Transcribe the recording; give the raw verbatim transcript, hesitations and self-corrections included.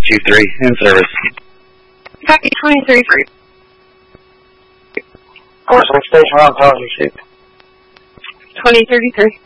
two three, in service. Copy twenty thirty-three. Course on station one, policy six. twenty thirty-three.